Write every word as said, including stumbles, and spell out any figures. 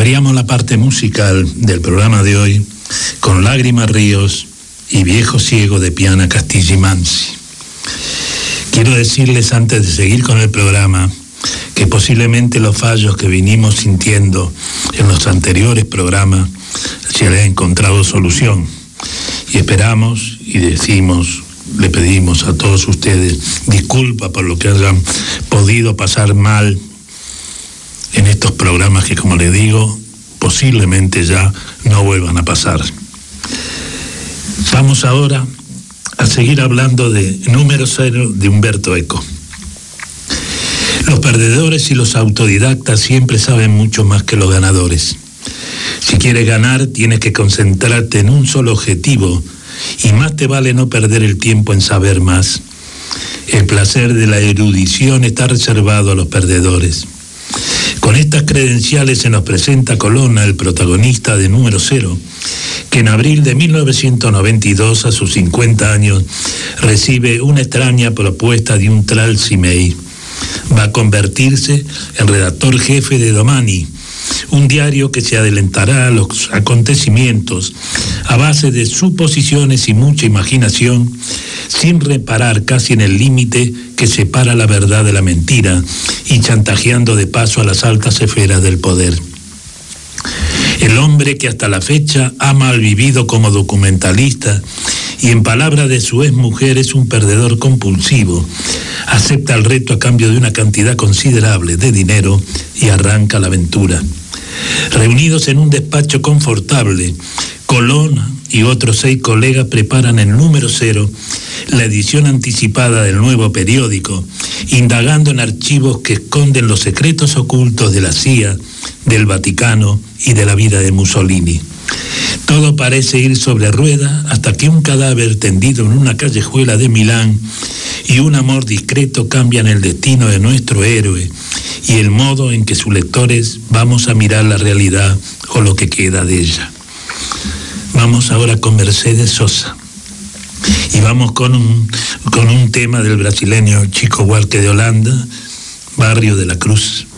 Abríamos la parte musical del programa de hoy con Lágrimas Ríos y Viejo Ciego de Piana Castilla y Mansi. Quiero decirles antes de seguir con el programa que posiblemente los fallos que vinimos sintiendo en los anteriores programas se les ha encontrado solución, y esperamos y decimos, le pedimos a todos ustedes disculpas por lo que hayan podido pasar mal en estos programas que, como les digo, posiblemente ya no vuelvan a pasar. Vamos ahora a seguir hablando de Número Cero de Humberto Eco. Los perdedores y los autodidactas siempre saben mucho más que los ganadores. Si quieres ganar, tienes que concentrarte en un solo objetivo, y más te vale no perder el tiempo en saber más. El placer de la erudición está reservado a los perdedores. Con estas credenciales se nos presenta Colonna, el protagonista de Número Cero, que en abril de mil novecientos noventa y dos, a sus cincuenta años, recibe una extraña propuesta de un tal Cimei. Va a convertirse en redactor jefe de Domani, un diario que se adelantará a los acontecimientos a base de suposiciones y mucha imaginación, sin reparar casi en el límite que separa la verdad de la mentira y chantajeando de paso a las altas esferas del poder. El hombre que hasta la fecha ha malvivido como documentalista y en palabras de su exmujer es un perdedor compulsivo, acepta el reto a cambio de una cantidad considerable de dinero y arranca la aventura. Reunidos en un despacho confortable, Colonna y otros seis colegas preparan el Número Cero, la edición anticipada del nuevo periódico, indagando en archivos que esconden los secretos ocultos de la C I A, del Vaticano y de la vida de Mussolini. Todo parece ir sobre ruedas hasta que un cadáver tendido en una callejuela de Milán y un amor discreto cambian el destino de nuestro héroe y el modo en que sus lectores vamos a mirar la realidad o lo que queda de ella. Vamos ahora con Mercedes Sosa y vamos con un, con un tema del brasileño Chico Buarque de Holanda, Barrio de la Cruz.